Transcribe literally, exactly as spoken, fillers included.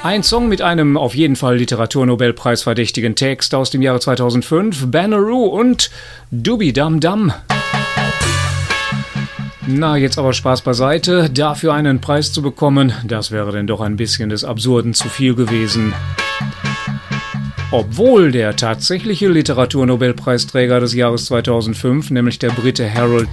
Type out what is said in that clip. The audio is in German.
Ein Song mit einem auf jeden Fall Literaturnobelpreis verdächtigen Text aus dem Jahre zweitausendfünf, Banneroo und Dubi Dum Dum. Na, jetzt aber Spaß beiseite. Dafür einen Preis zu bekommen, das wäre denn doch ein bisschen des Absurden zu viel gewesen. Obwohl der tatsächliche Literaturnobelpreisträger des Jahres zweitausendfünf, nämlich der Brite Harold